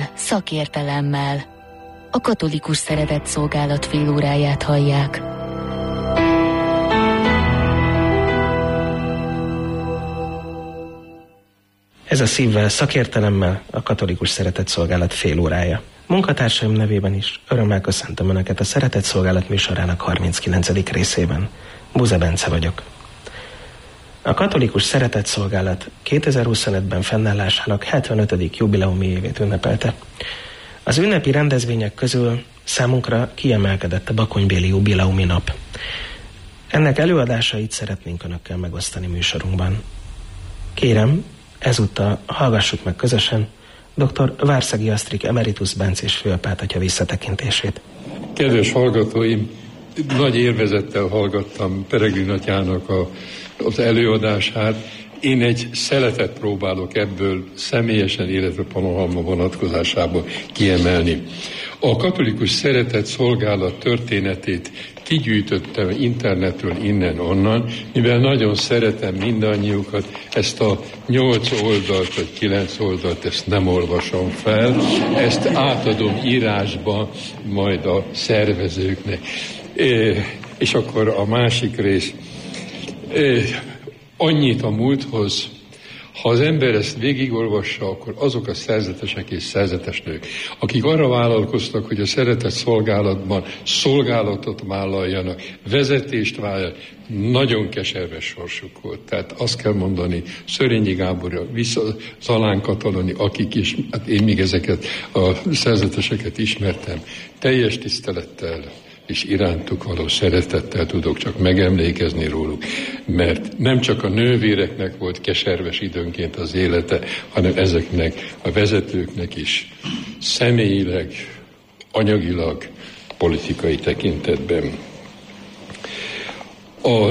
szívvel, szakértelemmel. A Katolikus Szeretetszolgálat félóráját hallják. Ez a Szívvel, szakértelemmel a Katolikus Szeretetszolgálat félórája. Munkatársaim nevében is örömmel köszöntöm Önöket a Szeretetszolgálat műsorának 39. részében. Buza Bence vagyok. A Katolikus Szeretetszolgálat 2025-ben fennállásának 75. jubileumi évét ünnepelte. Az ünnepi rendezvények közül számunkra kiemelkedett a bakonybéli jubileumi nap. Ennek előadásait szeretnénk Önökkel megosztani műsorunkban. Kérem, ezúttal hallgassuk meg közösen dr. Várszegi Asztrik emeritus bencés főapátatya visszatekintését. Kedves hallgatóim, nagy élvezettel hallgattam Peregrin atyának az előadását. Én egy szeletet próbálok ebből személyesen, illetve Panohalma vonatkozásából kiemelni. A Katolikus Szeretetszolgálat történetét kigyűjtöttem internetről innen-onnan, mivel nagyon szeretem mindannyiukat, ezt a 8 oldalt vagy 9 oldalt, ezt nem olvasom fel, ezt átadom írásba majd a szervezőknek. És akkor a másik rész. Annyit a múlthoz, ha az ember ezt végigolvassa, akkor azok a szerzetesek és szerzetes nők, akik arra vállalkoztak, hogy a szeretetszolgálatban szolgálatot vállaljanak, vezetést vállaljanak, nagyon keserves sorsuk volt. Tehát azt kell mondani, Szörényi Gáborra, Zalán Kataloni, akik is, hát én még ezeket a szerzeteseket ismertem, teljes tisztelettel és irántuk való szeretettel tudok csak megemlékezni róluk, mert nem csak a nővéreknek volt keserves időnként az élete, hanem ezeknek a vezetőknek is személyileg, anyagilag, politikai tekintetben. A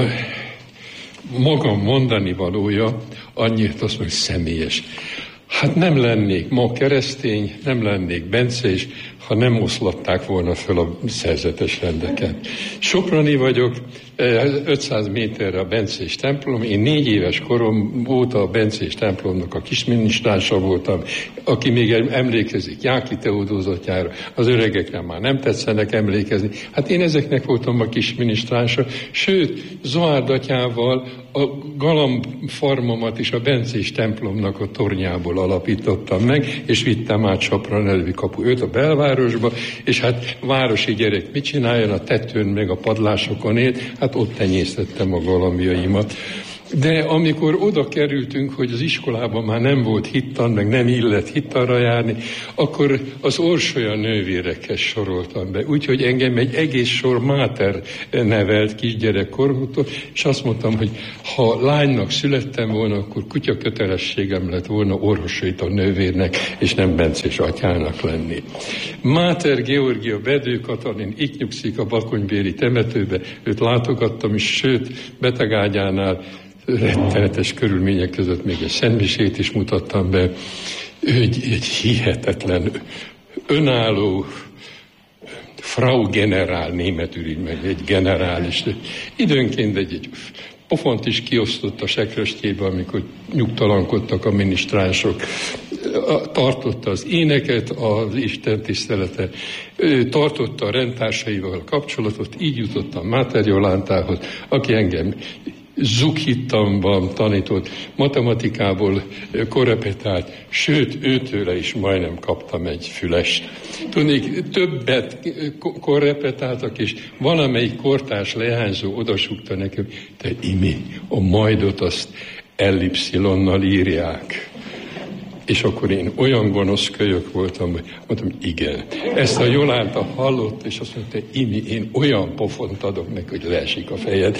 magam mondani valója annyit azt mondja, hogy személyes. Hát nem lennék ma keresztény, nem lennék bencés, ha nem oszlatták volna fel a szerzetes rendeket. Soproni vagyok, 500 méterre a bencés templom, én 4 éves korom óta a bencés templomnak a kisminisztránsa voltam, aki még emlékezik Jáki Teodózatjára, az öregekre már nem tetszenek emlékezni. Hát én ezeknek voltam a kisminisztránsa, sőt, Zoárd atyával a galambfarmomat is a bencés templomnak a tornyából alapítottam meg, és vittem át Sopron elővi kapu 5 a belvárosba, és hát városi gyerek mit csináljon, a tetőn meg a padlásokon élt, hát ott tenyésztettem a galambjaimat. De amikor oda kerültünk, hogy az iskolában már nem volt hittan, meg nem illett hittanra járni, akkor az Orsolya nővérekhez soroltam be. Úgyhogy engem egy egész sor máter nevelt kisgyerekkoromtól, és azt mondtam, hogy ha lánynak születtem volna, akkor kutya kötelességem lett volna Orsolya nővérnek, és nem bencés atyának lenni. Máter Georgia Bedő Katalin itt nyugszik a bakonybéli temetőbe, őt látogattam is, sőt, betegágyánál rettenetes körülmények között még egy szentmisét is mutattam be. Egy hihetetlen, önálló Frau Generál, németül így meg egy generális. Időnként egy pofont is kiosztott a sekrestjébe, amikor nyugtalankodtak a minisztránsok. Tartotta az éneket, az Isten tisztelete, tartotta a rendtársaival a kapcsolatot, így jutottam Máter Jolántához, aki engem Zughittanban tanított, matematikából korrepetált, sőt, őtőle is majdnem kaptam egy fülest. Tudnék, többet korrepetáltak, és valamelyik kortárs leányzó odasúgta nekem, te Imi, a majdot azt ellipszilonnal írják. És akkor én olyan gonosz kölyök voltam, hogy mondtam, igen. Ezt a Jolánta hallott, és azt mondta, Imi, én olyan pofont adok neki, hogy leesik a fejed.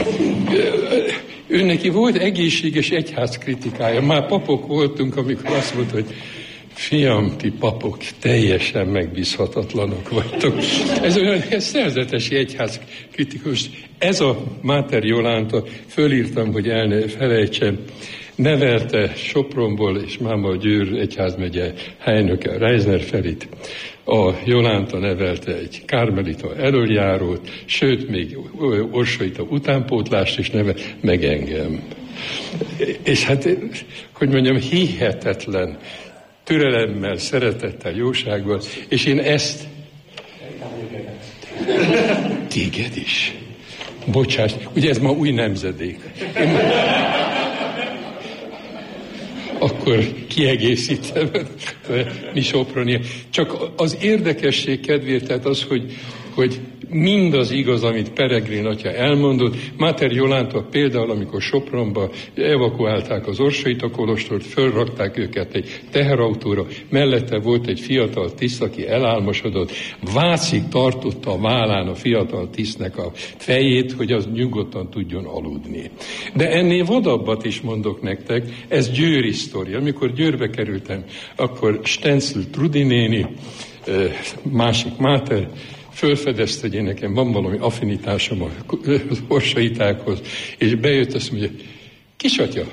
Ő neki volt egészséges egyház kritikája. Már papok voltunk, amikor azt mondta, hogy fiam, ti papok teljesen megbízhatatlanok vagytok. Ez olyan szerzetesi egyház kritikus. Ez a Máter Jolánta, fölírtam, hogy el ne felejtsem, nevelte Sopronból és Máma Győr egyházmegye helynöke Reisner Ferit. A Jolánta nevelte egy kármelita elöljárót, sőt, még Orsolya utánpótlást is nevet, meg engem. És hát, hogy mondjam, hihetetlen türelemmel, szeretettel, jósággal, és én ezt... Téged is. Bocsáss, ugye ez ma új nemzedék. Akkor kiegészítem, mi Soproni. Csak az érdekesség kedvéért, tehát az, hogy mindaz igaz, amit Peregrin atya elmondott. Máter Jolánta például, amikor Sopronba evakuálták az Orsaita kolostort, fölrakták őket egy teherautóra, mellette volt egy fiatal tiszt, aki elálmosodott, vácig tartotta a vállán a fiatal tisztnek a fejét, hogy az nyugodtan tudjon aludni. De ennél vadabbat is mondok nektek, ez Győri sztori. Amikor Győrbe kerültem, akkor Stencl Trudi néni, másik Máter, fölfedezte, hogy én nekem van valami affinitásom az orsaitákhoz, és bejött, azt mondja, kisatya,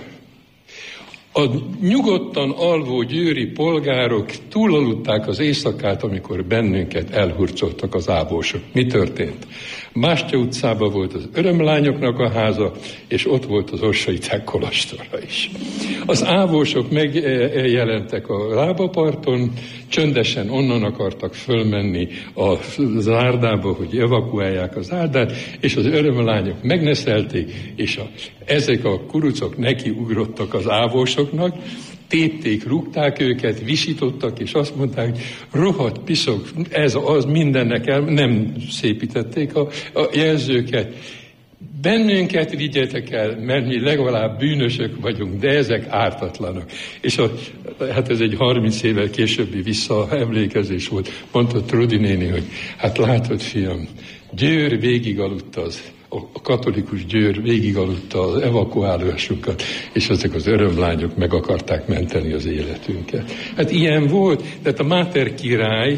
a nyugodtan alvó győri polgárok túlaludták az éjszakát, amikor bennünket elhurcoltak az ávósok. Mi történt? Mástya utcában volt az örömlányoknak a háza, és ott volt az orsaiták kolostora is. Az ávósok megjelentek a lábaparton, csöndesen onnan akartak fölmenni a zárdába, hogy evakuálják az zárdát, és az örömlányok megneszelték, és ezek a kurucok nekiugrottak az ávósoknak, tépték, rúgták őket, visítottak, és azt mondták, hogy rohadt piszok, ez az mindennek el, nem szépítették a jelzőket. Bennünket vigyetek el, mert mi legalább bűnösök vagyunk, de ezek ártatlanok. És hát ez egy 30 évvel későbbi visszaemlékezés volt. Mondta Trudi néni, hogy hát látod, fiam, Győr végigaludta a katolikus Győr végigaludta az evakuálásunkat, és ezek az örömlányok meg akarták menteni az életünket. Hát ilyen volt, tehát a Máter király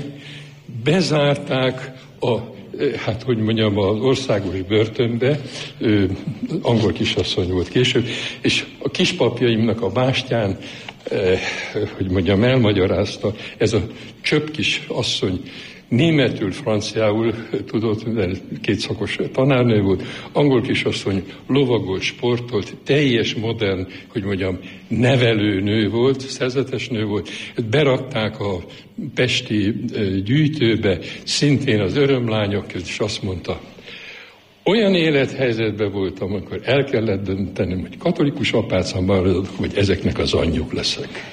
bezárták hát hogy mondjam, az országos börtönbe, angol kisasszony volt később, és a kispapjaimnak a bástyán, hogy mondjam, elmagyarázta, ez a csöpp kis asszony németül, franciául tudott, mert kétszakos tanárnő volt, angol kisasszony lovagolt, sportolt, teljes modern, hogy mondjam, nevelőnő volt, szerzetes nő volt. Berakták a pesti gyűjtőbe, szintén az örömlányok, és azt mondta, olyan élethelyzetben voltam, amikor el kellett döntenem, hogy katolikus apácán maradok, vagy ezeknek az anyjuk leszek.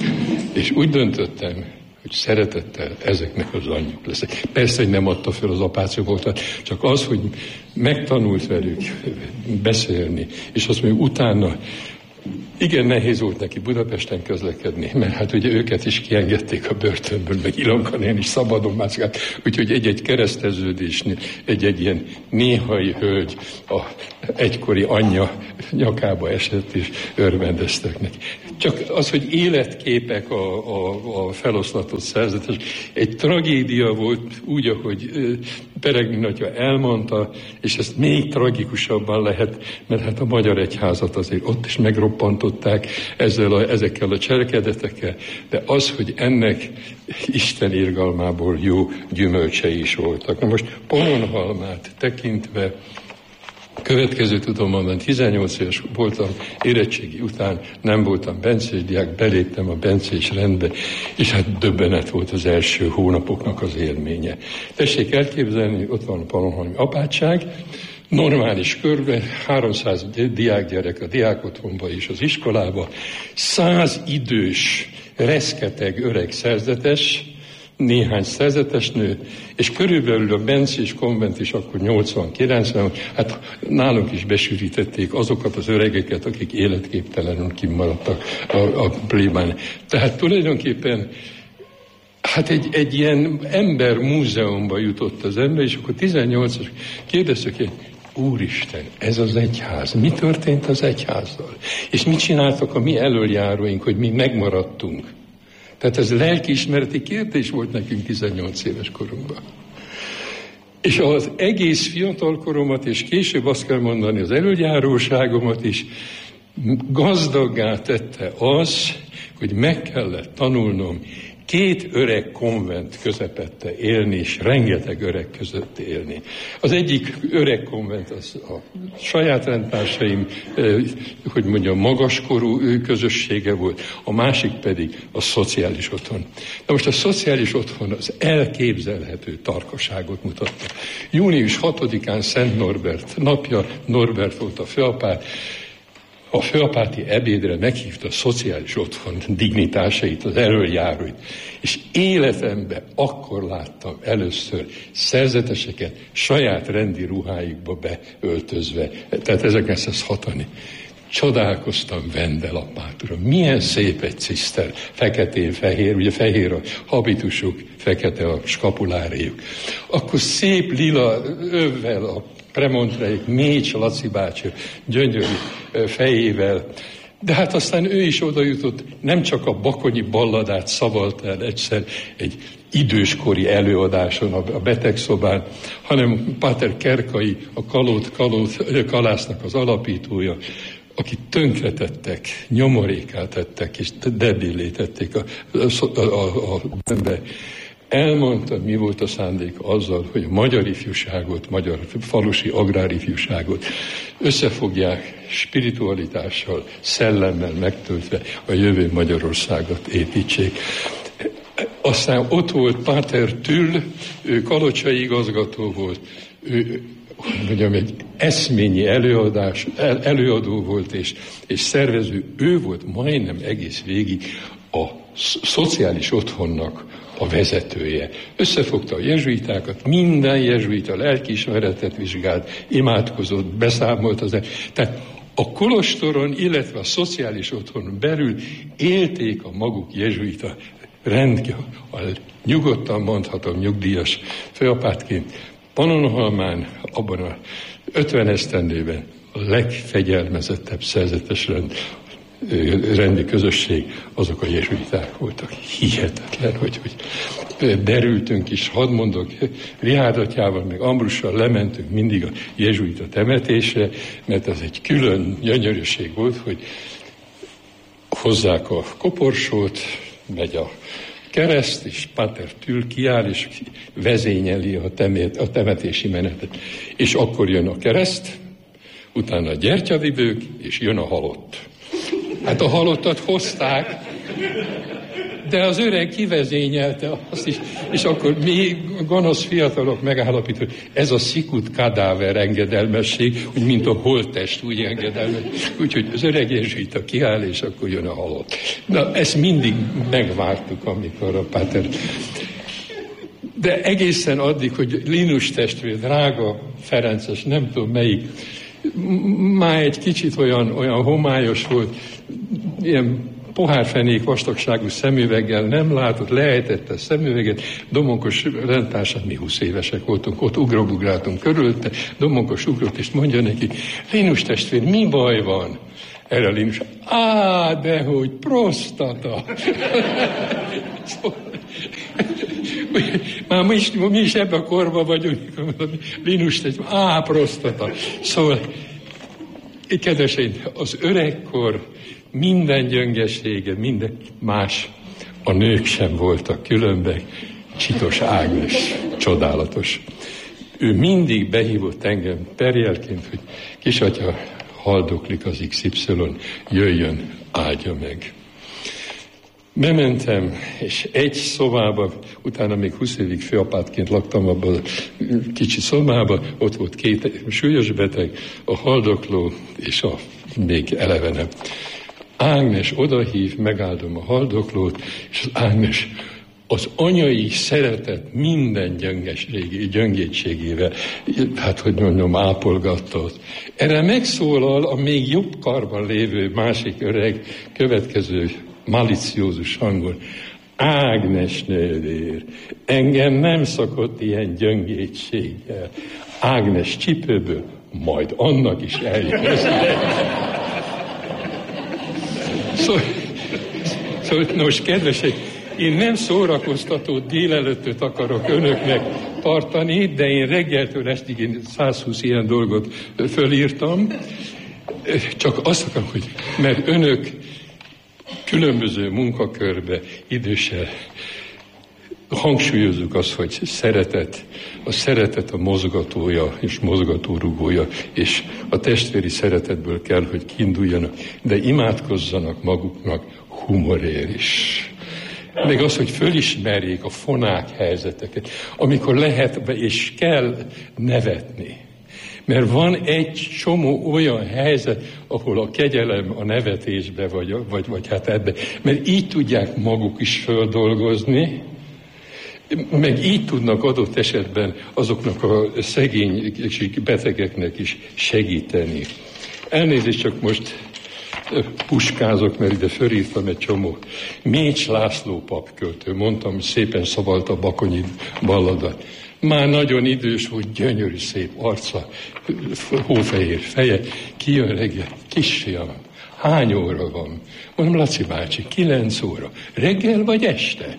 És úgy döntöttem, hogy szeretettel ezeknek az anyjuk leszek. Persze, hogy nem adta fel az apácokat, csak az, hogy megtanult velük beszélni, és azt mondja, utána igen nehéz volt neki Budapesten közlekedni, mert hát ugye őket is kiengedték a börtönből, meg Ilonka néni is szabadon mászkált, úgyhogy egy-egy kereszteződésnél, egy-egy ilyen néhai hölgy a egykori anyja nyakába esett, és örvendeztek neki. Csak az, hogy életképek a feloszlatott szerzetes, egy tragédia volt úgy, ahogy Peregrin atya elmondta, és ezt még tragikusabban lehet, mert hát a magyar egyházat azért ott is megroppantották ezekkel a cselekedetekkel, de az, hogy ennek Isten irgalmából jó gyümölcsei is voltak. Na most Pannonhalmát tekintve, következő tudom mondani, 18 éves voltam, érettségi után nem voltam bencés diák, beléptem a bencés rendbe, és hát döbbenet volt az első hónapoknak az élménye. Tessék elképzelni, ott van a Pannonhalmi apátság, normális körben, 300 diákgyerek a diákotthonba és az iskolába, 100 idős, reszketeg öreg szerzetes, néhány szerzetesnő, és körülbelül a bencés konvent is akkor 80-90, hát nálunk is besűrítették azokat az öregeket, akik életképtelenül kimaradtak a plébán. Tehát tulajdonképpen hát egy ilyen ember múzeumba jutott az ember, és akkor 18-as kérdeztek, hogy Úristen, ez az egyház. Mi történt az egyházzal? És mit csináltak a mi elöljáróink, hogy mi megmaradtunk? Tehát ez lelkiismereti kérdés volt nekünk 18 éves korunkban. És az egész fiatalkoromat, és később azt kell mondani, az elöljáróságomat is gazdaggá tette az, hogy meg kellett tanulnom 2 öreg konvent közepette élni, és rengeteg öreg között élni. Az egyik öreg konvent az a saját rendtársaim, hogy mondjam, magaskorú közössége volt, a másik pedig a szociális otthon. Na most a szociális otthon az elképzelhető tarkaságot mutatta. Június 6-án Szent Norbert napja, Norbert volt a főapát, a főapáti ebédre meghívta a szociális otthon dignitásait, az elöljáróit, és életemben akkor láttam először szerzeteseket saját rendi ruháikba beöltözve, tehát 1960-ig. Csodálkoztam Vendel apátról. Milyen szép egy ciszter, feketén-fehér, ugye fehér a habitusuk, fekete a skapuláriuk. Akkor szép lila övvel a premontreik, Mécs Laci bácsi gyönyörű fejével. De hát aztán ő is oda jutott, nem csak a bakonyi balladát szavalta el egyszer egy időskori előadáson a betegszobán, hanem Páter Kerkai, a Kalásznak az alapítója, akit tönkretettek, nyomorékát tettek, és debillé tették a ember. Elmondta, mi volt a szándék azzal, hogy a magyar ifjúságot, magyar falusi agrárifjúságot összefogják spiritualitással, szellemmel megtöltve a jövő Magyarországot építsék. Aztán ott volt Páter Tüll, ő kalocsai igazgató volt, ő mondjam, egy eszményi előadó volt és szervező. Ő volt majdnem egész végig a szociális otthonnak a vezetője. Összefogta a jezsuitákat, minden jezsuita lelkiismeretet vizsgált, imádkozott, beszámolt tehát a kolostoron, illetve a szociális otthonon belül élték a maguk jezsuita nyugodtan mondhatom nyugdíjas főapátként. Pannonhalmán abban a 50 esztendőben a legfegyelmezettebb szerzetes rendi közösség, azok a jezsuiták voltak. Hihetetlen, hogy derültünk is, hadd mondok, Rihárd atyával, meg Ambrussal lementünk mindig a jezsuita temetésre, mert ez egy külön gyönyörűség volt, hogy hozzák a koporsót, megy a kereszt, és Páter Tüll kiáll, és vezényeli a temetési menetet. És akkor jön a kereszt, utána a gyertyavivők, és jön a halott. Hát a halottat hozták, de az öreg kivezényelte azt is, és akkor mi gonosz fiatalok megállapítottuk, ez a szikut kadáver engedelmesség, úgy mint a holttest úgy engedelmes. Úgyhogy az öreg jezsuita kiáll, és akkor jön a halott. Na, ezt mindig megvártuk, amikor a Páter... De egészen addig, hogy Linus testvér, drága Ferences, nem tudom melyik, már egy kicsit olyan homályos volt, ilyen pohárfenék vastagságú szemüveggel nem látott, leejtette a szemüveget, Domonkos rendtársát, mi 20 évesek voltunk, ott ugrobugráltunk körülte, Domonkos ugrott, és mondja neki, Linus testvér, mi baj van? Erre Linus, dehogy, prostata. Már mi is ebben a korban vagyunk, Linus testvér, prostata. Szóval, kedveseim, az öregkor minden gyöngesége, minden más, a nők sem voltak különben. Csitos Ágnes, csodálatos. Ő mindig behívott engem perjelként, hogy kisatya, haldoklik az XY, jöjjön, áldja meg. Bementem, és egy szobába, utána még 20 évig főapátként laktam abban a kicsi szobában, ott volt 2 súlyos beteg, a haldokló és a még elevenebb. Ágnes odahív, megáldom a haldoklót, és az Ágnes az anyai szeretet minden gyöngétségével, hát hogy mondjam, ápolgatta. Erre megszólal a még jobb karban lévő másik öreg következő maliciózus hangon. Ágnes nővér, engem nem szokott ilyen gyöngétséggel. Ágnes csipőből, majd annak is eljön. Szóval, most kedvesek, én nem szórakoztató délelőttöt akarok önöknek tartani, de én reggeltől estig 120 ilyen dolgot fölírtam. Csak azt akarom, hogy mert önök különböző munkakörbe idősen hangsúlyozzuk azt, hogy a szeretet a mozgatója és mozgatórugója, és a testvéri szeretetből kell, hogy kiinduljanak, de imádkozzanak maguknak humorért is. Meg az, hogy fölismerjék a fonák helyzeteket, amikor lehet és kell nevetni. Mert van egy csomó olyan helyzet, ahol a kegyelem a nevetésbe, vagy hát ebbe. Mert így tudják maguk is földolgozni, meg így tudnak adott esetben azoknak a szegény betegeknek is segíteni. Elnézést, csak most puskázok, mert ide fölírtam egy csomó. Mécs László papköltő, mondtam, szépen szavalta a Bakonyi balladat. Már nagyon idős volt, gyönyörű szép arca, hófehér feje, kijön reggel, kisfiam, hány óra van? Mondom, Laci bácsi, 9 óra. Reggel vagy este?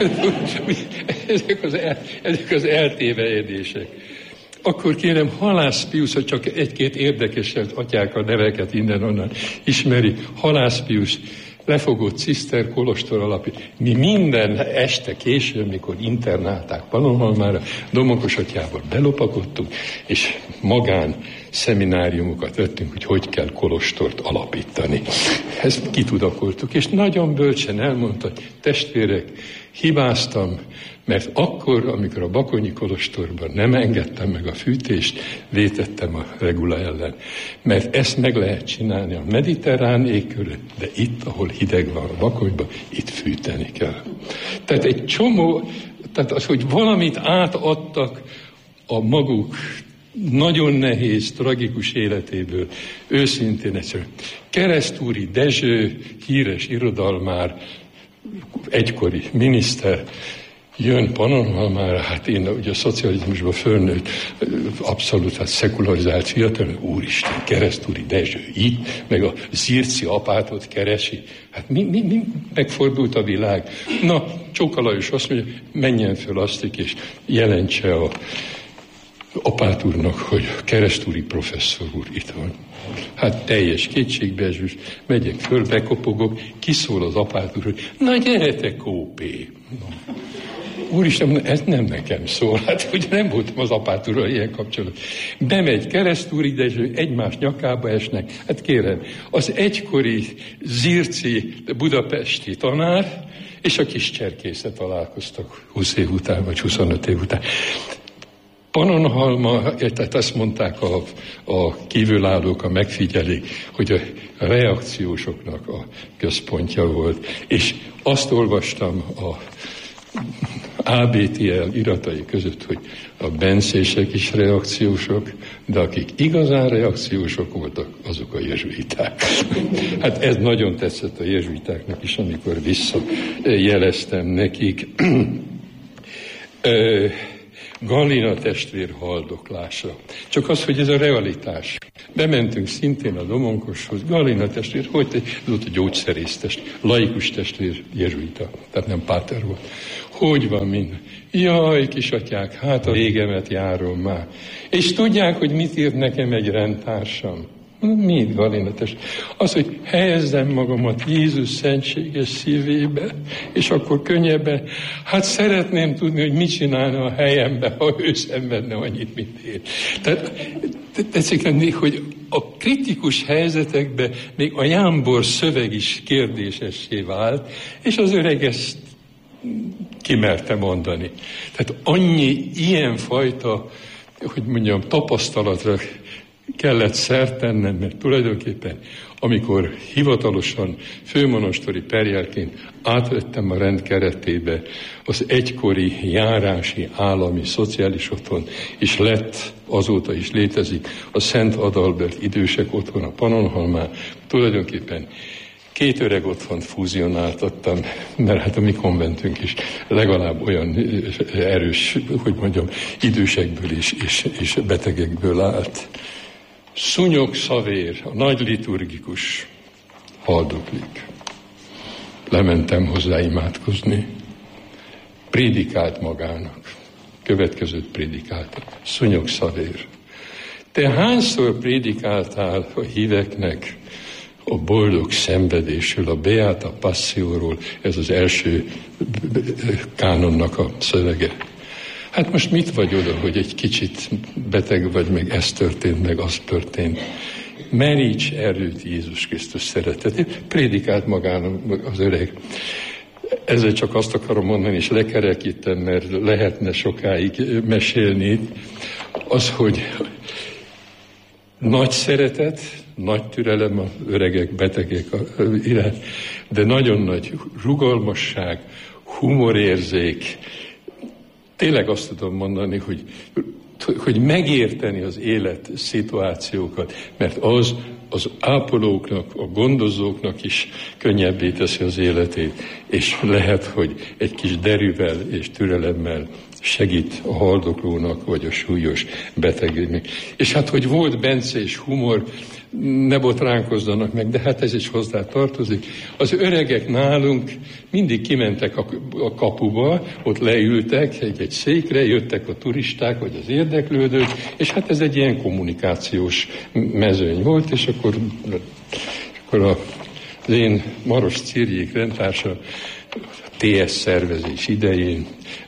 ezek az eltévejedések. Akkor kérem, Halász Piusz, hogy csak egy-két érdekeset, atyák a neveket innen-onnan ismeri. Halász Piusz, lefogott Ciszter kolostor alapít. Mi minden este későn, mikor internálták Pannonhalmára, Domokos atyával belopakodtunk, és magán szemináriumokat vettünk, hogy kell kolostort alapítani. Ezt kitudakoltuk, és nagyon bölcsen elmondta, hogy testvérek, hibáztam, mert akkor, amikor a Bakonyi kolostorban nem engedtem meg a fűtést, vétettem a regula ellen. Mert ezt meg lehet csinálni a mediterrán égkörön, de itt, ahol hideg van a Bakonyban, itt fűteni kell. Tehát egy csomó, tehát az, hogy valamit átadtak a maguk nagyon nehéz, tragikus életéből, őszintén egyszerűen. Keresztúri Dezső, híres irodalmár, egykori miniszter, jön Pannonhalmára, hát én ugye a szocializmusban fölnőtt, abszolút hát szekularizált fiatal, úristen, Keresztúri Dezső itt, meg a Zirci apátot keresi. Hát mi megfordult a világ? Na, Csóka Lajos azt mondja, menjen föl Asztik, és jelentse a apát úrnak, hogy Keresztúri professzor úr itt van. Hát teljes kétségbeesés, megyek föl, bekopogok, kiszól az apát úr, hogy na gyere Kópé. Úristen, ez nem nekem szól, hát ugye nem voltam az apát úrral ilyen kapcsolat. Bemegy Keresztúri Dezső, egymás nyakába esnek, hát kérem, az egykori Zirci budapesti tanár, és a kis cserkésze találkoztak 20 év után, vagy 25 év után. Pannonhalma, tehát azt mondták a kívülállók, a megfigyelők, hogy a reakciósoknak a központja volt. És azt olvastam a ABTL iratai között, hogy a bencések is reakciósok, de akik igazán reakciósok voltak, azok a jezsuiták. Hát ez nagyon tetszett a jezsuitáknak is, amikor visszajeleztem nekik. Galina testvér haldoklása. Csak az, hogy ez a realitás. Bementünk szintén a Domonkoshoz. Galina testvér, hogy volt a gyógyszerésztest, laikus testvér, jezsuita, tehát nem páter volt. Hogy van minden? Jaj, kisatyák, hát a végemet járom már. És tudják, hogy mit írt nekem egy rendtársam? Mit, Galina testvér? Az, hogy helyezzem magamat Jézus szentséges szívébe, és akkor könnyebben, hát szeretném tudni, hogy mit csinálna a helyembe, ha ő szenvedne annyit, mint én. Tehát tetszik lenni, hogy a kritikus helyzetekben még a jámbor szöveg is kérdésessé vált, és az öreg ezt kimerte mondani. Tehát annyi ilyenfajta, hogy mondjam, tapasztalatra kellett szert tennem, mert tulajdonképpen, amikor hivatalosan főmonastori perjelként átvettem a rend keretébe az egykori járási állami szociális otthon, és lett, azóta is létezik a Szent Adalbert idősek otthon a Pannonhalmán, tulajdonképpen 2 öreg otthont fúzionáltattam, mert hát a mi konventünk is legalább olyan erős, hogy mondjam, idősekből és betegekből állt. Szúnyog Szavér, a nagy liturgikus haldoklik. Lementem hozzá imádkozni. Prédikált magának. Következőt prédikálta. Szúnyog Szavér. Te hányszor prédikáltál a híveknek a boldog szenvedésről, a Beata Passióról, ez az első kánonnak a szövege. Hát most mit vagy oda, hogy egy kicsit beteg vagy, meg ez történt, meg az történt. Meríts erőt Jézus Krisztus szeretetét. Prédikált magának az öreg. Ezzel csak azt akarom mondani, és lekerekítem, mert lehetne sokáig mesélni, az, hogy nagy szeretet, nagy türelem az öregek, betegek iránt, de nagyon nagy rugalmasság, humorérzék. Tényleg azt tudom mondani, hogy megérteni az élet szituációkat, mert az ápolóknak, a gondozóknak is könnyebbé teszi az életét, és lehet, hogy egy kis derűvel és türelemmel segít a haldoklónak, vagy a súlyos betegnek. És hát, hogy volt Bence és humor, ne botránkozzanak meg, de hát ez is hozzá tartozik. Az öregek nálunk mindig kimentek a kapuba, ott leültek egy székre, jöttek a turisták, vagy az érdeklődők, és hát ez egy ilyen kommunikációs mezőny volt, és akkor az én Maros Cirjék rendtársa TS szervezés idején,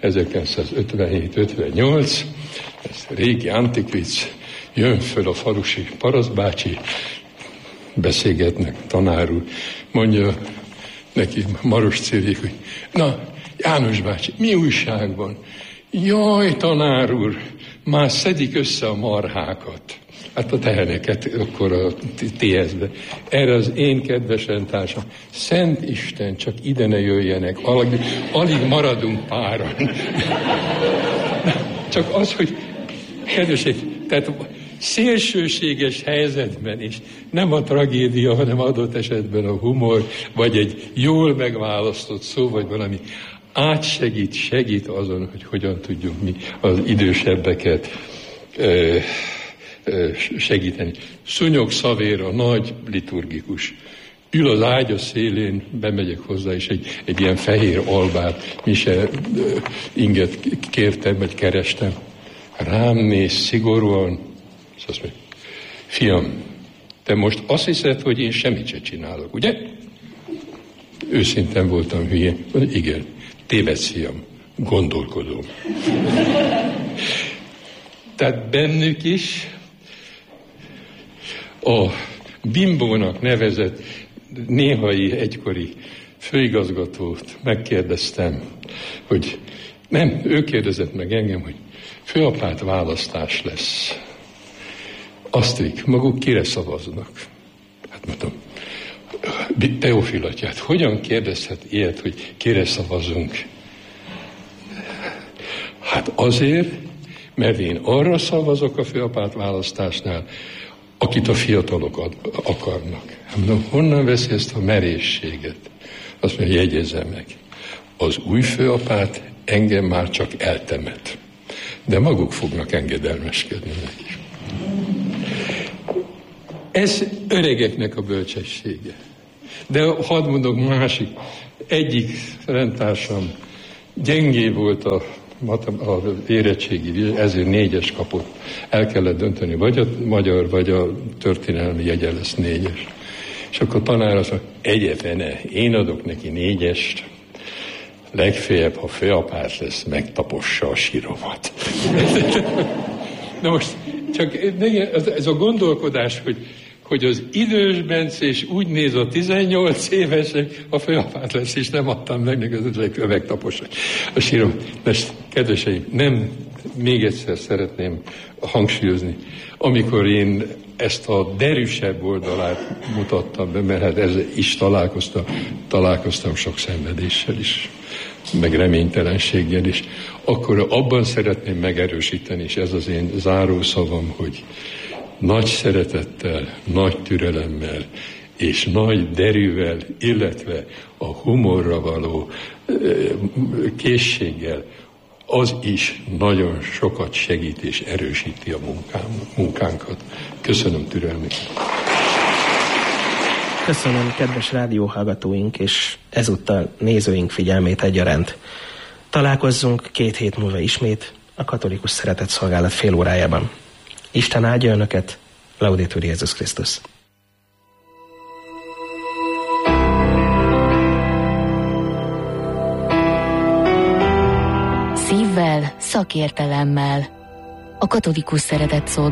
1957-58, ez régi antikvic, jön föl a falusi parasztbácsi, beszélgetnek, tanár úr, mondja neki Maros Cirjék, hogy na, János bácsi, mi újság van? Jaj, tanár úr, már szedik össze a marhákat. Hát a teheneket akkor a TS-be. Erre az én kedves rendtársam, Szent Isten, csak ide ne jöjjenek, alig maradunk páran. Csak az, hogy kedvesek, tehát szélsőséges helyzetben is nem a tragédia, hanem adott esetben a humor, vagy egy jól megválasztott szó, vagy valami segít azon, hogy hogyan tudjuk mi az idősebbeket segíteni. Szúnyog Szavéra, nagy liturgikus. Ül az ágya szélén, bemegyek hozzá, és egy ilyen fehér albát, mise inget kértem, vagy kerestem. Rám néz szigorúan, és azt mondja, fiam, te most azt hiszed, hogy én semmit se csinálok, ugye? Őszintén voltam hülye. Igen, tévedsz, fiam, gondolkodom. Tehát bennük is a Bimbónak nevezett néhai egykori főigazgatót megkérdeztem, hogy nem, ő kérdezett meg engem, hogy főapát választás lesz. Asztrik, maguk kire szavaznak? Hát mondom, Teofil atyát, hogyan kérdezhet ilyet, hogy kire szavazunk? Hát azért, mert én arra szavazok a főapát választásnál, akit a fiatalok akarnak. Mondom, honnan veszi ezt a merészséget? Azt mondja, jegyezze meg. Az új főapát engem már csak eltemet. De maguk fognak engedelmeskedni neki. Ez öregeknek a bölcsessége. De hadd mondok másik. Egyik rendtársam gyengébb volt a érettségi, ezért 4-es kapott. El kellett dönteni, vagy a magyar, vagy a történelmi jegye lesz 4-es. És akkor a tanár azt mondja, egyetene, én adok neki 4-est, legfeljebb, ha főapát lesz, megtapossa a síromat. Na most, csak ez a gondolkodás, hogy az idős Bencés úgy néz a 18 évesek, a főapát lesz, és nem adtam meg neki, az megtapossa a síromat. Most, kedveseim, nem, még egyszer szeretném hangsúlyozni, amikor én ezt a derűsebb oldalát mutattam be, mert hát ezzel is találkoztam sok szenvedéssel is, meg reménytelenséggel is, akkor abban szeretném megerősíteni, és ez az én zárószavam, hogy nagy szeretettel, nagy türelemmel és nagy derűvel, illetve a humorra való készséggel az is nagyon sokat segít és erősíti a munkánkat. Köszönöm türelmüket. Köszönöm, kedves rádióhallgatóink, és ezúttal nézőink figyelmét egyaránt. Találkozzunk 2 hét múlva ismét a Katolikus Szeretett Szolgálat fél órájában. Isten áldja önöket, Laudetur Jézus Krisztus. szakértelemmel. A Katolikus Szeretett Szolgálat